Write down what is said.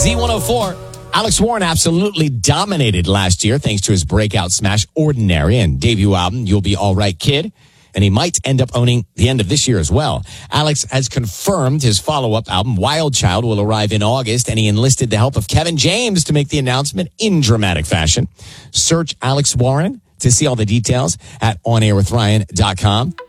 Z104. Alex Warren absolutely dominated last year thanks to his breakout smash Ordinary and debut album You'll Be All Right Kid. And he might end up owning the end of this year as well. Alex has confirmed his follow-up album, Wild Child, will arrive in August, and he enlisted the help of Kevin James to make the announcement in dramatic fashion. Search Alex Warren to see all the details at onairwithryan.com.